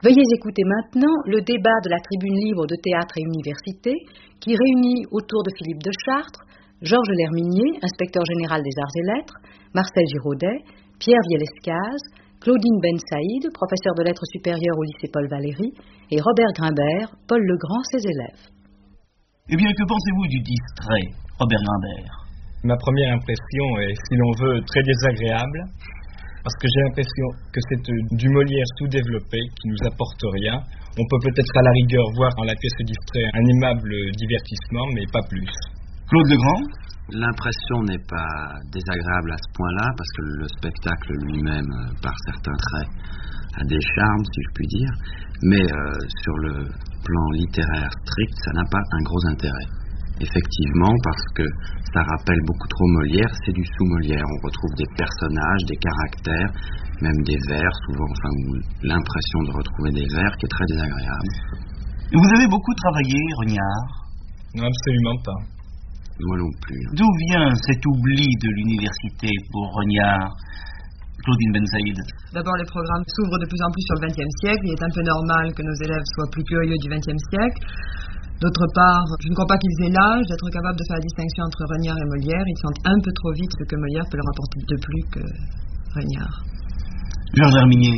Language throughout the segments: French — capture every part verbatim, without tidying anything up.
Veuillez écouter maintenant le débat de la Tribune libre de théâtre et université qui réunit autour de Philippe de Chartres, Georges Lherminier, inspecteur général des arts et lettres, Marcel Giraudet, Pierre Vielescaz, Claudine Ben Saïd, professeur de lettres supérieures au lycée Paul Valéry, et Robert Grimbert, Paul Legrand, ses élèves. Eh bien, que pensez-vous du distrait, Robert Grimbert? Ma première impression est, si l'on veut, très désagréable, parce que j'ai l'impression que c'est du Molière sous-développé qui nous apporte rien. On peut peut-être à la rigueur voir en la pièce distrait un aimable divertissement, mais pas plus. Claude Legrand? L'impression n'est pas désagréable à ce point-là, parce que le spectacle lui-même, par certains traits, a des charmes, si je puis dire, mais euh, sur le plan littéraire strict, ça n'a pas un gros intérêt. Effectivement, parce que ça rappelle beaucoup trop Molière, c'est du sous-Molière. On retrouve des personnages, des caractères, même des vers, souvent, enfin, l'impression de retrouver des vers qui est très désagréable. Vous avez beaucoup travaillé, Regnard? Non, absolument pas. Moi non plus. D'où vient cet oubli de l'université pour Regnard, Claudine Ben Saïd? D'abord, les programmes s'ouvrent de plus en plus sur le vingtième siècle. Il est un peu normal que nos élèves soient plus curieux du vingtième siècle. D'autre part, je ne crois pas qu'ils aient l'âge d'être capables de faire la distinction entre Regnard et Molière. Ils sentent un peu trop vite ce que Molière peut leur apporter de plus que Regnard. Georges Lherminier.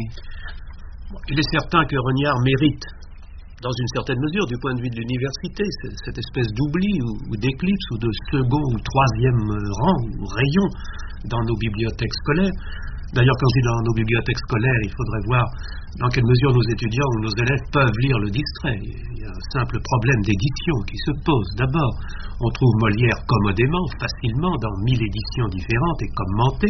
Il est certain que Regnard mérite, dans une certaine mesure, du point de vue de l'université, cette espèce d'oubli ou, ou d'éclipse ou de second ou troisième rang ou rayon dans nos bibliothèques scolaires. D'ailleurs, quand je dis dans nos bibliothèques scolaires, il faudrait voir dans quelle mesure nos étudiants ou nos élèves peuvent lire le distrait. Il y a un simple problème d'édition qui se pose. D'abord, on trouve Molière commodément, facilement, dans mille éditions différentes et commentées.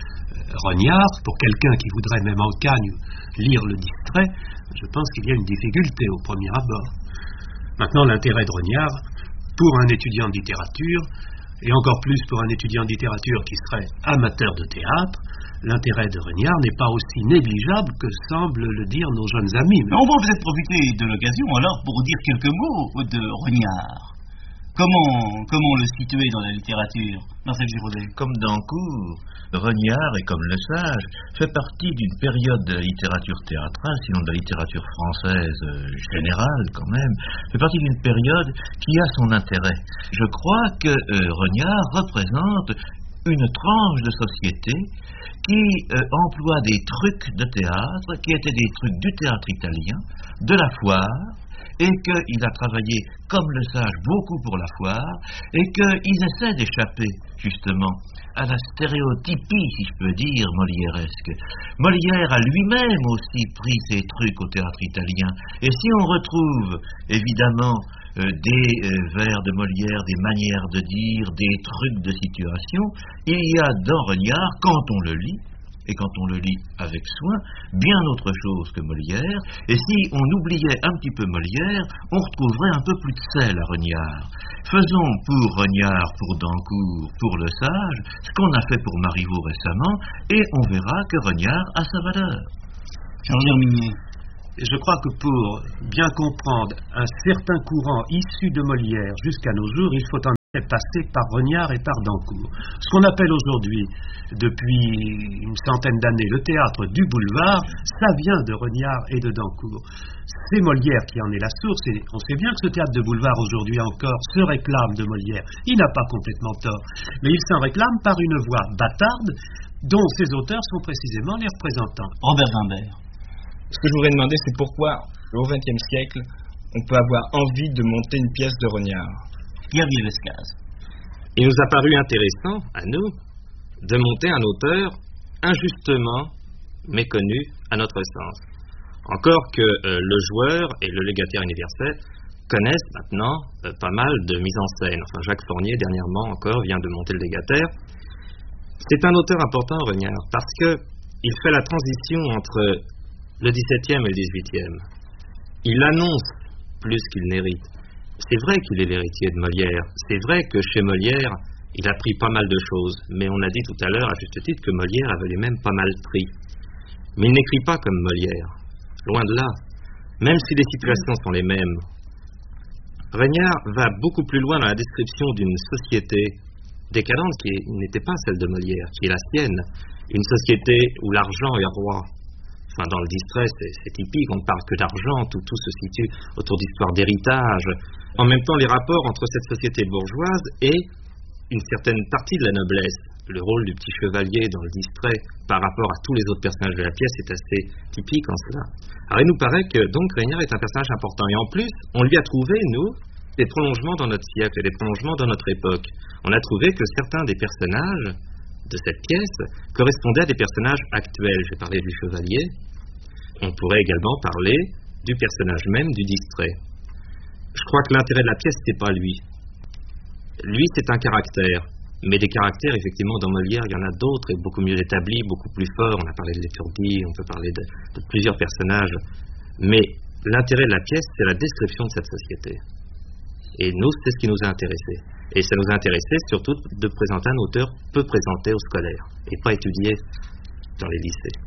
Regnard, pour quelqu'un qui voudrait même en Cagne lire le distrait, je pense qu'il y a une difficulté au premier abord. Maintenant, l'intérêt de Regnard, pour un étudiant de littérature, et encore plus pour un étudiant de littérature qui serait amateur de théâtre, l'intérêt de Regnard n'est pas aussi négligeable que semblent le dire nos jeunes amis. Mais on va peut-être profiter de l'occasion alors pour dire quelques mots de Regnard. Comment, comment le situer dans la littérature, Marcel Giraudet? Comme Dancourt, Regnard, et comme Le Sage, fait partie d'une période de la littérature théâtrale, sinon de la littérature française euh, générale quand même, fait partie d'une période qui a son intérêt. Je crois que euh, Regnard représente une tranche de société qui euh, emploie des trucs de théâtre, qui étaient des trucs du théâtre italien, de la foire, et qu'il a travaillé, comme Le Sage, beaucoup pour la foire, et qu'ils essaient d'échapper, justement, à la stéréotypie, si je peux dire, molièresque. Molière a lui-même aussi pris ces trucs au théâtre italien, et si on retrouve, évidemment, euh, des euh, vers de Molière, des manières de dire, des trucs de situation, il y a dans Regnard, quand on le lit, et quand on le lit avec soin, bien autre chose que Molière, et si on oubliait un petit peu Molière, on retrouverait un peu plus de sel à Regnard. Faisons pour Regnard, pour Dancourt, pour Le Sage, ce qu'on a fait pour Marivaux récemment, et on verra que Regnard a sa valeur. Georges Lherminier. Je crois que pour bien comprendre un certain courant issu de Molière jusqu'à nos jours, il faut en effet passer par Regnard et par Dancourt. Ce qu'on appelle aujourd'hui, depuis une centaine d'années, le théâtre du boulevard, ça vient de Regnard et de Dancourt. C'est Molière qui en est la source, et on sait bien que ce théâtre de boulevard aujourd'hui encore se réclame de Molière. Il n'a pas complètement tort, mais il s'en réclame par une voix bâtarde dont ses auteurs sont précisément les représentants. Robert Grimbert. Ce que je voudrais demander, c'est pourquoi, au vingtième siècle, on peut avoir envie de monter une pièce de Regnard. Pierre Vielescaz. Il nous a paru intéressant, à nous, de monter un auteur injustement méconnu à notre sens. Encore que euh, le joueur et le légataire universel connaissent maintenant euh, pas mal de mise en scène. Enfin, Jacques Fournier, dernièrement encore, vient de monter le légataire. C'est un auteur important, Regnard, parce que il fait la transition entre le dix-septième et le dix-huitième. Il annonce plus qu'il n'hérite. C'est vrai qu'il est l'héritier de Molière. C'est vrai que chez Molière, il a pris pas mal de choses. Mais on a dit tout à l'heure, à juste titre, que Molière avait lui-même pas mal pris. Mais il n'écrit pas comme Molière. Loin de là. Même si les situations sont les mêmes. Regnard va beaucoup plus loin dans la description d'une société décadente qui n'était pas celle de Molière, qui est la sienne. Une société où l'argent est roi. Enfin, dans le distrait, c'est, c'est typique, on ne parle que d'argent, tout, tout se situe autour d'histoires d'héritage. En même temps, les rapports entre cette société bourgeoise et une certaine partie de la noblesse. Le rôle du petit chevalier dans le distrait par rapport à tous les autres personnages de la pièce est assez typique en cela. Alors il nous paraît que donc Régnard est un personnage important. Et en plus, on lui a trouvé, nous, des prolongements dans notre siècle, des prolongements dans notre époque. On a trouvé que certains des personnages de cette pièce correspondaient à des personnages actuels. J'ai parlé du chevalier. On pourrait également parler du personnage même du distrait. Je crois que l'intérêt de la pièce, c'est pas lui. Lui, c'est un caractère. Mais des caractères, effectivement, dans Molière, il y en a d'autres et beaucoup mieux établis, beaucoup plus forts. On a parlé de l'étourdi, on peut parler de, de plusieurs personnages. Mais l'intérêt de la pièce, c'est la description de cette société. Et nous, c'est ce qui nous a intéressés. Et ça nous a intéressés surtout de présenter un auteur peu présenté aux scolaires et pas étudié dans les lycées.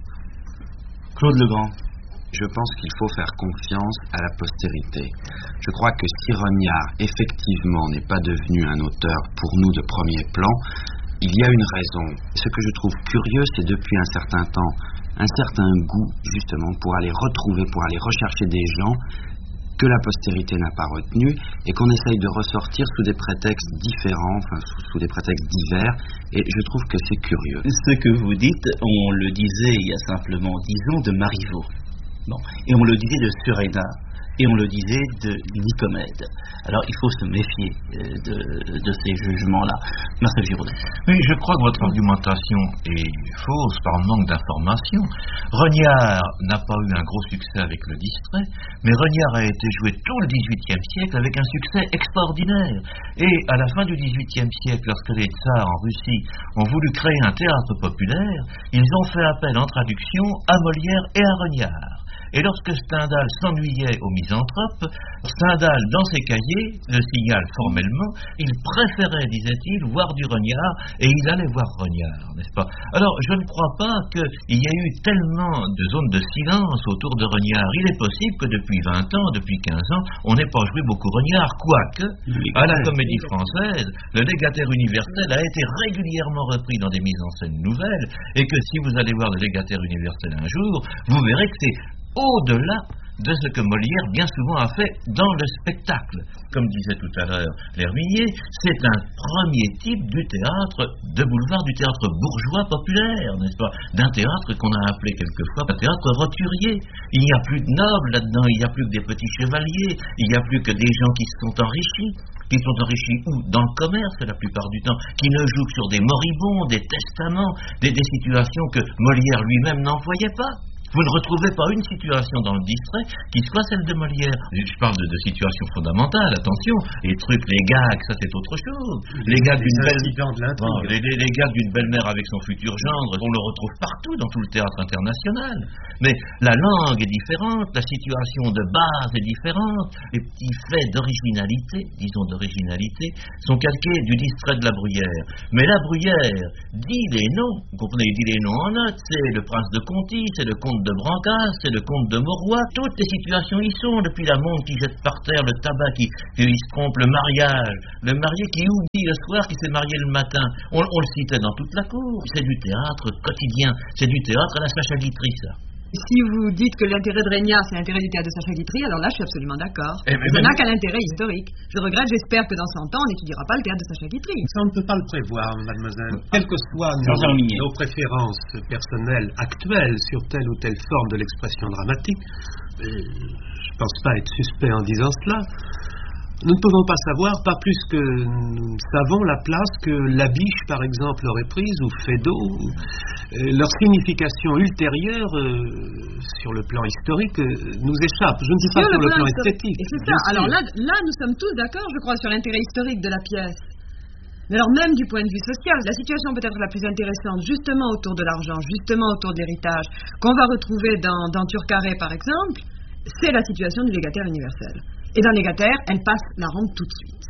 Claude Legrand. Je pense qu'il faut faire confiance à la postérité. Je crois que si Renard, effectivement, n'est pas devenu un auteur pour nous de premier plan, il y a une raison. Ce que je trouve curieux, c'est depuis un certain temps, un certain goût, justement, pour aller retrouver, pour aller rechercher des gens que la postérité n'a pas retenus et qu'on essaye de ressortir sous des prétextes différents, enfin, sous, sous des prétextes divers, et je trouve que c'est curieux. Ce que vous dites, on le disait il y a simplement dix ans de Marivaux. Bon. Et on le disait de Suréda, et on le disait de Nicomède. Alors il faut se méfier de, de ces jugements-là. Marcel Giraudet. Oui, je crois que votre argumentation est fausse par manque d'information. Renard n'a pas eu un gros succès avec le distrait, mais Renard a été joué tout le dix-huitième siècle avec un succès extraordinaire. Et à la fin du dix-huitième siècle, lorsque les tsars en Russie ont voulu créer un théâtre populaire, ils ont fait appel en traduction à Molière et à Renard. Et lorsque Stendhal s'ennuyait au misanthrope, Stendhal, dans ses cahiers, le signale formellement, il préférait, disait-il, voir du Renard, et il allait voir Renard, n'est-ce pas? Alors, je ne crois pas qu'il y ait eu tellement de zones de silence autour de Renard. Il est possible que depuis vingt ans, depuis quinze ans, on n'ait pas joué beaucoup Renard, quoique, à la Comédie Française, le légataire universel a été régulièrement repris dans des mises en scène nouvelles, et que si vous allez voir le légataire universel un jour, vous verrez que c'est au-delà de ce que Molière bien souvent a fait dans le spectacle. Comme disait tout à l'heure L'Herminier, c'est un premier type du théâtre de boulevard, du théâtre bourgeois populaire, n'est-ce pas? D'un théâtre qu'on a appelé quelquefois un théâtre roturier. Il n'y a plus de nobles là-dedans, il n'y a plus que des petits chevaliers, il n'y a plus que des gens qui se sont enrichis. Qui sont enrichis où? Dans le commerce la plupart du temps, qui ne jouent que sur des moribonds, des testaments, des, des situations que Molière lui-même n'employait pas. Vous ne retrouvez pas une situation dans le distrait qui soit celle de Molière. Je parle de, de situations fondamentales, attention. Les trucs, les gags, ça c'est autre chose. Les gags d'une belle... bon, les, les, les gags d'une belle-mère avec son futur gendre, on le retrouve partout dans tout le théâtre international. Mais la langue est différente, la situation de base est différente. Les petits faits d'originalité, disons d'originalité, sont calqués du distrait de la Bruyère. Mais la Bruyère dit les noms, vous comprenez, il dit les noms en note. C'est le prince de Conti, c'est le comte de Brancas, c'est le comte de Mauroy, toutes les situations y sont, depuis la montre qui jette par terre, le tabac qui, qui se trompe, le mariage, le marié qui oublie le soir qui s'est marié le matin, on, on le citait dans toute la cour, c'est du théâtre quotidien, c'est du théâtre à la Sacha Guitry, ça. Si vous dites que l'intérêt de Régnard, c'est l'intérêt du théâtre de Sacha Guitry, alors là, je suis absolument d'accord. Eh ben, ça n'a qu'un intérêt historique. Je regrette, j'espère que dans cent ans, on n'étudiera pas le théâtre de Sacha Guitry. Ça, on ne peut pas le prévoir, mademoiselle. Quelles que soient nos, nos préférences personnelles actuelles sur telle ou telle forme de l'expression dramatique, je ne pense pas être suspect en disant cela. Nous ne pouvons pas savoir, pas plus que nous savons la place que Labiche, par exemple, aurait prise, ou Feydeau. Euh, leur signification ultérieure, euh, sur le plan historique, euh, nous échappe. Je ne dis pas sur, sur le plan, plan esthétique. Et c'est ça. Alors là, là, nous sommes tous d'accord, je crois, sur l'intérêt historique de la pièce. Mais alors même du point de vue social, la situation peut-être la plus intéressante, justement autour de l'argent, justement autour de l'héritage, qu'on va retrouver dans, dans Turcaret, par exemple, c'est la situation du légataire universel. Et dans Légataire, elle passe la rampe tout de suite.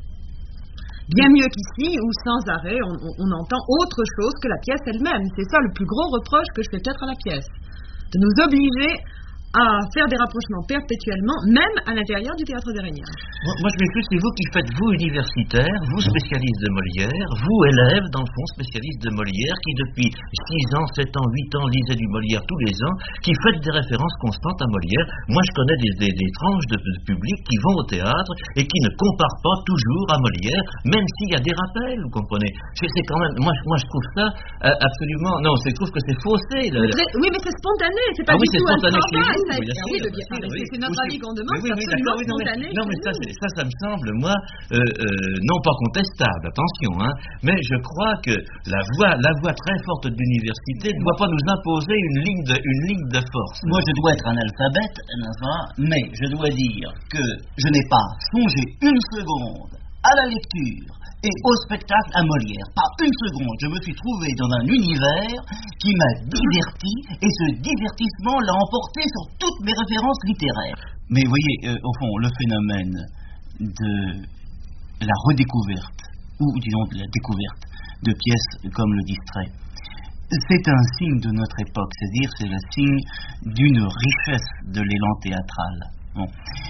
Bien mieux qu'ici, où sans arrêt, on, on, on entend autre chose que la pièce elle-même. C'est ça le plus gros reproche que je fais peut-être à la pièce. De nous obliger à faire des rapprochements perpétuellement, même à l'intérieur du théâtre des Reynières. Moi, moi, je m'excuse, c'est vous qui faites, vous universitaires, vous spécialistes de Molière, vous élèves, dans le fond, spécialistes de Molière, qui depuis six ans, sept ans, huit ans lisez du Molière tous les ans, qui faites des références constantes à Molière. Moi, je connais des, des, des tranches de, de public qui vont au théâtre et qui ne comparent pas toujours à Molière, même s'il y a des rappels, vous comprenez. C'est, c'est quand même, moi, moi, je trouve ça euh, absolument, non, je trouve que c'est faussé. Le... Oui, mais c'est spontané, c'est pas ah, du oui, tout un travail. Ça, Oui, ah oui, de bien, ah, oui, c'est notre avis qu'on demande, oui, oui, c'est absolument oui, spontané. Non, mais, non, mais ça, ça, ça me semble, moi, euh, euh, non pas contestable, attention, hein, mais je crois que la voix, la voix très forte de l'université ne doit pas nous imposer une ligne de, une ligne de force. Moi, je dois être un alphabète, n'est-ce pas, mais je dois dire que je n'ai pas songé une seconde à la lecture et au spectacle à Molière. Pas une seconde. Je me suis trouvé dans un univers qui m'a diverti et ce divertissement l'a emporté sur toutes mes références littéraires. Mais vous voyez, euh, au fond, le phénomène de la redécouverte, ou disons de la découverte de pièces comme Le Distrait, c'est un signe de notre époque, c'est-à-dire c'est le signe d'une richesse de l'élan théâtral. Bon.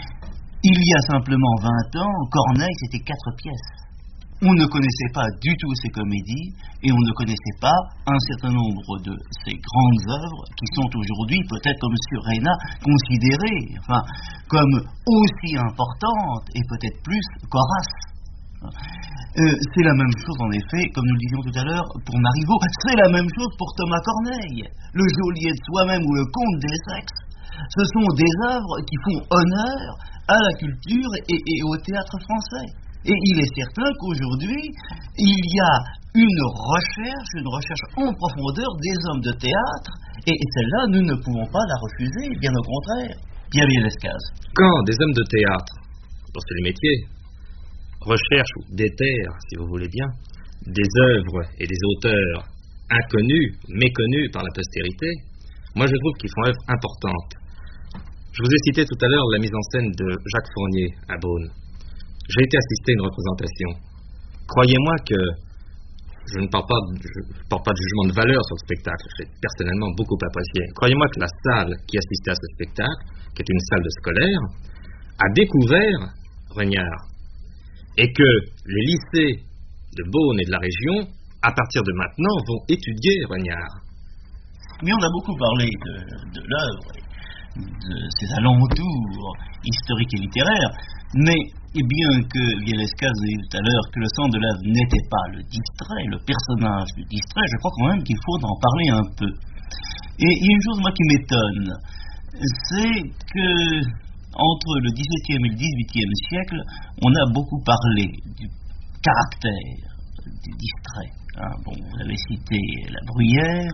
Il y a simplement vingt ans, Corneille, c'était quatre pièces. On ne connaissait pas du tout ces comédies et on ne connaissait pas un certain nombre de ces grandes œuvres qui sont aujourd'hui, peut-être comme sur Reyna, considérées enfin, comme aussi importantes et peut-être plus qu'Horace. Euh, c'est la même chose en effet, comme nous le disions tout à l'heure, pour Marivaux. C'est la même chose pour Thomas Corneille. Le Geôlier de soi-même ou le Comte d'Essex, ce sont des œuvres qui font honneur à la culture et, et au théâtre français. Et il est certain qu'aujourd'hui, il y a une recherche, une recherche en profondeur des hommes de théâtre, et celle-là, nous ne pouvons pas la refuser, bien au contraire. Pierre Vielescaz. Quand des hommes de théâtre, dans ce métier, recherchent ou déterrent, si vous voulez bien, des œuvres et des auteurs inconnus, méconnus par la postérité, moi je trouve qu'ils font œuvre importante. Je vous ai cité tout à l'heure la mise en scène de Jacques Fournier à Beaune. J'ai été assister à une représentation. Croyez-moi que je ne parle pas, je porte pas de jugement de valeur sur le spectacle. J'ai personnellement beaucoup apprécié. Croyez-moi que la salle qui assistait à ce spectacle, qui est une salle de scolaire, a découvert Regnard. Et que les lycées de Beaune et de la région, à partir de maintenant, vont étudier Regnard. Mais on a beaucoup parlé de, de l'œuvre, de ses alentours historiques et littéraires, mais et bien que Vielescaz ait dit tout à l'heure que le centre de l'œuvre n'était pas le Distrait, le personnage du Distrait, je crois quand même qu'il faut en parler un peu. Et il y a une chose, moi, qui m'étonne, c'est que entre le dix-septième et le dix-huitième siècle, on a beaucoup parlé du caractère du Distrait. Hein, bon, vous avez cité La Bruyère,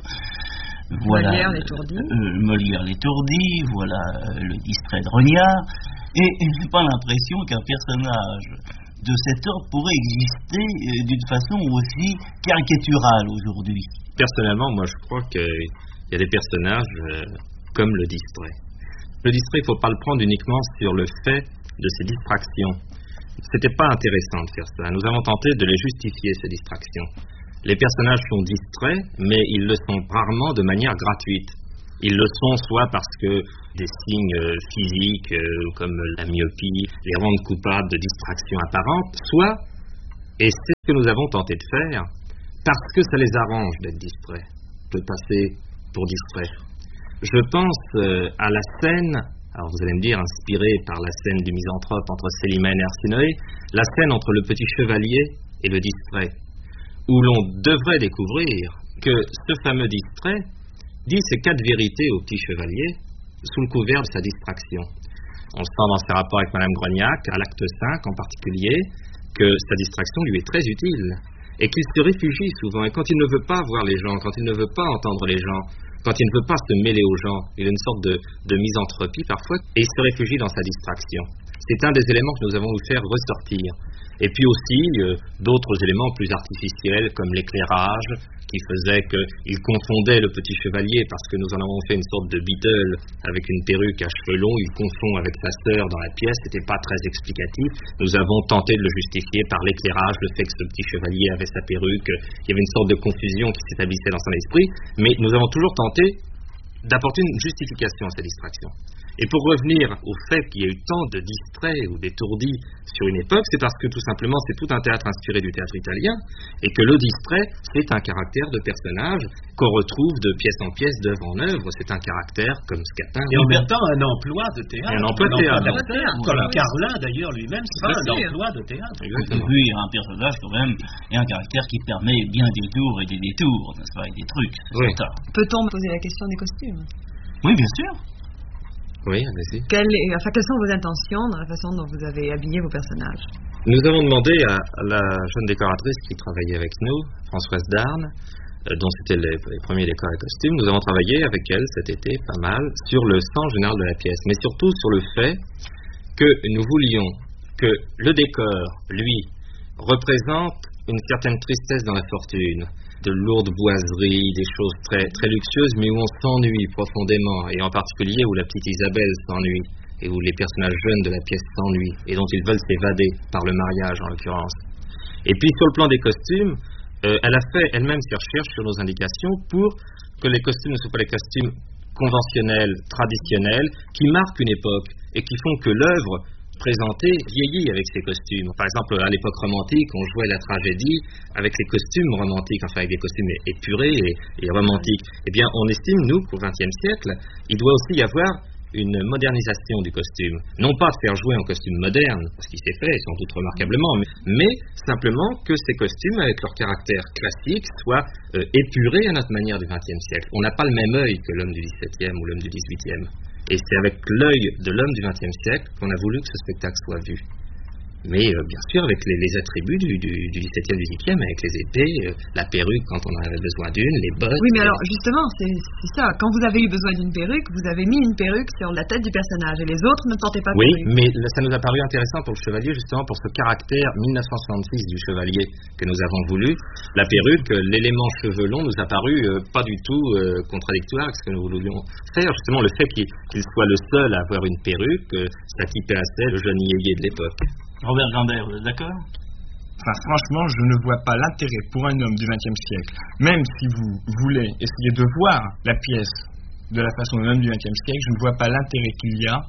voilà Molière l'étourdi, euh, Molière l'étourdi, voilà euh, le Distrait de Regnard. Et je n'ai pas l'impression qu'un personnage de cet ordre pourrait exister euh, d'une façon aussi caricaturale aujourd'hui. Personnellement, moi je crois qu'il y a des personnages euh, comme le Distrait. Le Distrait, il ne faut pas le prendre uniquement sur le fait de ses distractions. C'était pas intéressant de faire ça. Nous avons tenté de les justifier, ces distractions. Les personnages sont distraits, mais ils le sont rarement de manière gratuite. Ils le sont soit parce que des signes euh, physiques euh, comme la myopie les rendent coupables de distractions apparentes, soit, et c'est ce que nous avons tenté de faire, parce que ça les arrange d'être distraits, de passer pour distraits. Je pense euh, à la scène, alors vous allez me dire, inspirée par la scène du misanthrope entre Célimène et Arsinoé, la scène entre le petit chevalier et le Distrait, où l'on devrait découvrir que ce fameux Distrait dit ces quatre vérités au petit chevalier sous le couvert de sa distraction. On sent dans ses rapports avec Madame Grognac, à l'acte cinq en particulier, que sa distraction lui est très utile et qu'il se réfugie souvent. Et quand il ne veut pas voir les gens, quand il ne veut pas entendre les gens, quand il ne veut pas se mêler aux gens, il a une sorte de, de misanthropie parfois, et il se réfugie dans sa distraction. C'est un des éléments que nous avons voulu faire ressortir. Et puis aussi euh, d'autres éléments plus artificiels comme l'éclairage qui faisait qu'il confondait le petit chevalier parce que nous en avons fait une sorte de Beatle avec une perruque à cheveux longs, il confond avec sa sœur dans la pièce, c'était pas très explicatif. Nous avons tenté de le justifier par l'éclairage, le fait que ce petit chevalier avait sa perruque, il y avait une sorte de confusion qui s'établissait dans son esprit, mais nous avons toujours tenté d'apporter une justification à ces distractions. Et pour revenir au fait qu'il y a eu tant de distraits ou d'étourdis sur une époque, c'est parce que tout simplement c'est tout un théâtre inspiré du théâtre italien et que le distrait, c'est un caractère de personnage qu'on retrouve de pièce en pièce, d'œuvre en œuvre. C'est un caractère comme Scapin. Et en même temps un emploi de théâtre. Et un emploi de théâtre. d'acteur, comme Carlin d'ailleurs lui-même, c'est un emploi de théâtre. Exactement. Oui, un personnage quand même et un caractère qui permet bien des tours et des détours, n'est-ce pas, et des trucs. Oui. Peut-on poser la question des costumes? Oui, bien sûr. Oui, allez-y. Quelle est, enfin, quelles sont vos intentions dans la façon dont vous avez habillé vos personnages? Nous avons demandé à la jeune décoratrice qui travaillait avec nous, Françoise Darne, euh, dont c'était les, les premiers décors et costumes, nous avons travaillé avec elle cet été pas mal sur le sens général de la pièce, mais surtout sur le fait que nous voulions que le décor, lui, représente une certaine tristesse dans la fortune, de lourdes boiseries, des choses très, très luxueuses, mais où on s'ennuie profondément, et en particulier où la petite Isabelle s'ennuie, et où les personnages jeunes de la pièce s'ennuient, et dont ils veulent s'évader, par le mariage en l'occurrence. Et puis sur le plan des costumes, euh, elle a fait elle-même ses recherches sur nos indications pour que les costumes ne soient pas les costumes conventionnels, traditionnels, qui marquent une époque, et qui font que l'œuvre présentée vieillit avec ces costumes. Par exemple, à l'époque romantique, on jouait la tragédie avec les costumes romantiques, enfin avec des costumes épurés et, et romantiques. Eh bien, on estime, nous, qu'au vingtième siècle, il doit aussi y avoir une modernisation du costume. Non pas de faire jouer en costume moderne, ce qui s'est fait sans doute remarquablement, mais, mais simplement que ces costumes, avec leur caractère classique, soient euh, épurés à notre manière du vingtième siècle. On n'a pas le même œil que l'homme du dix-septième ou l'homme du dix-huitième. Et c'est avec l'œil de l'homme du vingtième siècle qu'on a voulu que ce spectacle soit vu. Mais euh, bien sûr avec les, les attributs du, du, du dix-septième, dix-huitième, avec les épées, euh, la perruque quand on en avait besoin d'une, les bottes. Oui, mais alors justement, c'est, c'est ça. Quand vous avez eu besoin d'une perruque, vous avez mis une perruque sur la tête du personnage et les autres ne portaient pas de oui, perruque. Oui, mais ça nous a paru intéressant pour le chevalier, justement pour ce caractère mille neuf cent soixante-six du chevalier que nous avons voulu. La perruque, l'élément cheveux long nous a paru euh, pas du tout euh, contradictoire avec ce que nous voulions faire. Justement, le fait qu'il, qu'il soit le seul à avoir une perruque, euh, ça typait assez le jeune yéyé de l'époque. Robert Gambert, vous êtes d'accord? Enfin, franchement, je ne vois pas l'intérêt pour un homme du vingtième siècle, même si vous voulez essayer de voir la pièce de la façon d'un homme du vingtième siècle, je ne vois pas l'intérêt qu'il y a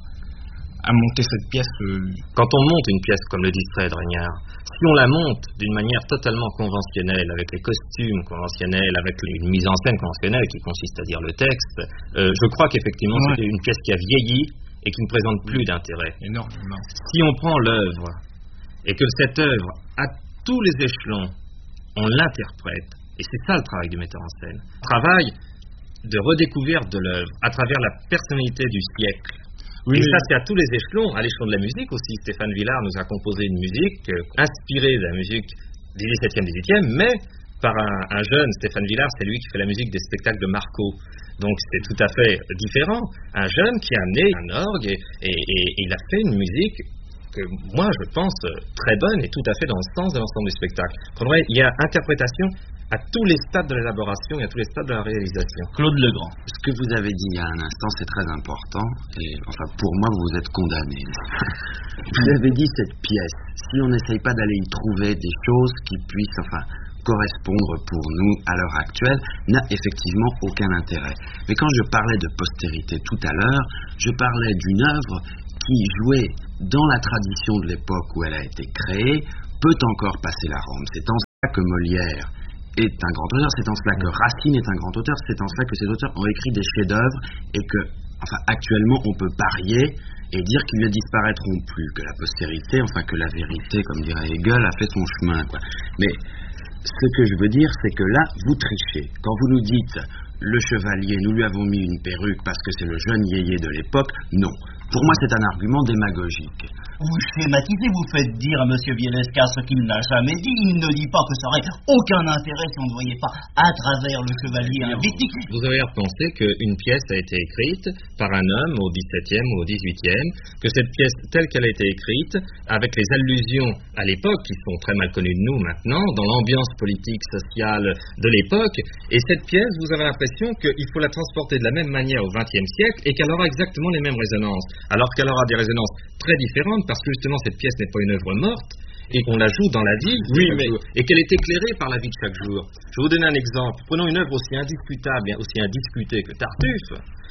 à monter cette pièce. Euh... Quand on monte une pièce comme le Distrait de Regnard, si on la monte d'une manière totalement conventionnelle, avec les costumes conventionnels, avec une mise en scène conventionnelle qui consiste à dire le texte, euh, je crois qu'effectivement ouais. c'est une pièce qui a vieilli et qui ne présente plus d'intérêt. Énormément. Si on prend l'œuvre et que cette œuvre, à tous les échelons, on l'interprète, et c'est ça le travail du metteur en scène, travail de redécouverte de l'œuvre à travers la personnalité du siècle. Oui, et ça, c'est à tous les échelons, à l'échelon de la musique aussi. Stéphane Villard nous a composé une musique euh, inspirée de la musique du dix-septième, dix-huitième, mais par un, un jeune, Stéphane Villard, c'est lui qui fait la musique des spectacles de Marco. Donc c'est tout à fait différent. Un jeune qui a amené un orgue et, et, et, et il a fait une musique que moi je pense très bonne et tout à fait dans le sens de l'ensemble du spectacle. Il y a interprétation à tous les stades de l'élaboration et à tous les stades de la réalisation. Claude Legrand. Ce que vous avez dit il y a un instant, c'est très important. Et enfin, pour moi, vous êtes condamné. Vous avez dit cette pièce. Si on n'essaye pas d'aller y trouver des choses qui puissent, enfin, correspondre pour nous à l'heure actuelle, n'a effectivement aucun intérêt. Mais quand je parlais de postérité tout à l'heure, je parlais d'une œuvre qui, jouée dans la tradition de l'époque où elle a été créée, peut encore passer la rampe. C'est en cela que Molière est un grand auteur, c'est en cela que Racine est un grand auteur, c'est en cela que ces auteurs ont écrit des chefs-d'œuvre et que, enfin, actuellement, on peut parier et dire qu'ils ne disparaîtront plus, que la postérité, enfin, que la vérité, comme dirait Hegel, a fait son chemin, quoi. Mais ce que je veux dire, c'est que là, vous trichez. Quand vous nous dites, le chevalier, nous lui avons mis une perruque parce que c'est le jeune yéyé de l'époque, non. Pour moi, c'est un argument démagogique. Vous schématisez, vous faites dire à M. Bielesca ce qu'il n'a jamais dit. Il ne dit pas que ça aurait aucun intérêt si on ne voyait pas à travers le chevalier un victime. Vous avez pensé qu'une pièce a été écrite par un homme au dix-septième ou au dix-huitième, que cette pièce, telle qu'elle a été écrite, avec les allusions à l'époque, qui sont très mal connues de nous maintenant, dans l'ambiance politique, sociale de l'époque, et cette pièce, vous avez l'impression qu'il faut la transporter de la même manière au vingtième siècle et qu'elle aura exactement les mêmes résonances. Alors qu'elle aura des résonances très différentes, parce que justement cette pièce n'est pas une œuvre morte, et qu'on la joue dans la vie, oui, mais... et qu'elle est éclairée par la vie de chaque jour. Je vais vous donner un exemple. Prenons une œuvre aussi indiscutable et aussi indiscutée que Tartuffe.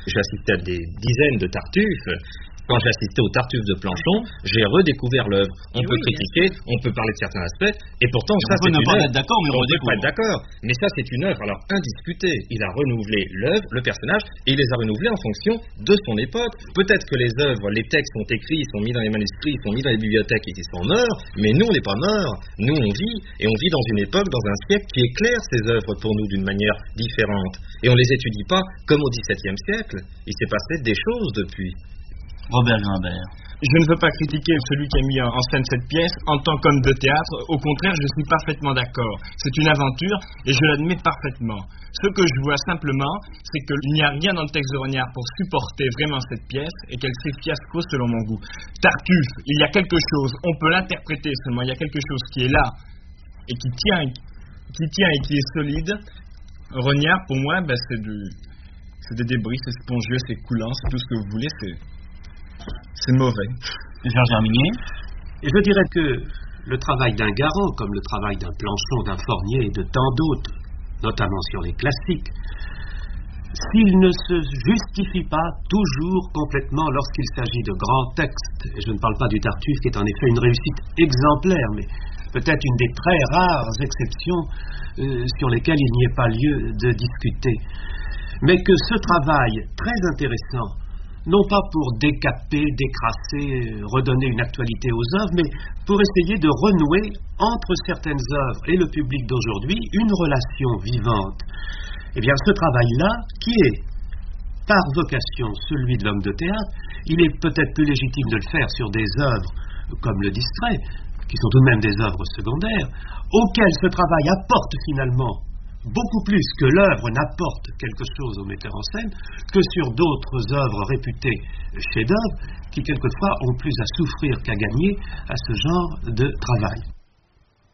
j'ai assisté à des dizaines de Tartuffe. Quand j'ai assisté au Tartuffe de Planchon, j'ai redécouvert l'œuvre. On et peut oui, critiquer, on peut parler de certains aspects, et pourtant et ça c'est une œuvre. On peut ne pas être d'accord, mais on, on peut pas être d'accord. Mais ça c'est une œuvre, alors indiscutée. Il a renouvelé l'œuvre, le personnage, et il les a renouvelés en fonction de son époque. Peut-être que les œuvres, les textes sont écrits, ils sont mis dans les manuscrits, ils sont mis dans les bibliothèques, et ils sont morts, mais nous on n'est pas morts. Nous on vit, et on vit dans une époque, dans un siècle qui éclaire ces œuvres pour nous d'une manière différente. Et on les étudie pas comme au dix-septième siècle. Il s'est passé des choses depuis. Robert Grimbert. Je ne veux pas critiquer celui qui a mis en scène cette pièce en tant qu'homme de théâtre. Au contraire, je suis parfaitement d'accord. C'est une aventure et je l'admets parfaitement. Ce que je vois simplement, c'est qu'il n'y a rien dans le texte de Renard pour supporter vraiment cette pièce et qu'elle fait fiasco selon mon goût. Tartuffe, il y a quelque chose, on peut l'interpréter seulement, il y a quelque chose qui est là et qui tient, qui tient et qui est solide. Renard, pour moi, ben, c'est, du, c'est des débris, c'est spongieux, c'est coulant, c'est tout ce que vous voulez, c'est... C'est mauvais. Georges Herminier. Et je dirais que le travail d'un Garot, comme le travail d'un Planchon, d'un Fornier et de tant d'autres, notamment sur les classiques, s'il ne se justifie pas toujours complètement lorsqu'il s'agit de grands textes, et je ne parle pas du Tartuffe qui est en effet une réussite exemplaire, mais peut-être une des très rares exceptions euh, sur lesquelles il n'y ait pas lieu de discuter, mais que ce travail très intéressant, non pas pour décaper, décrasser, redonner une actualité aux œuvres, mais pour essayer de renouer entre certaines œuvres et le public d'aujourd'hui une relation vivante. Eh bien, ce travail-là, qui est par vocation celui de l'homme de théâtre, il est peut-être plus légitime de le faire sur des œuvres comme Le Distrait, qui sont tout de même des œuvres secondaires, auxquelles ce travail apporte finalement beaucoup plus que l'œuvre n'apporte quelque chose au metteur en scène que sur d'autres œuvres réputées chefs-d'œuvre qui quelquefois ont plus à souffrir qu'à gagner à ce genre de travail.